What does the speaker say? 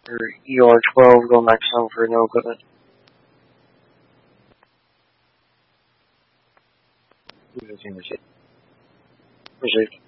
or ER12 going back home for no equipment. Received.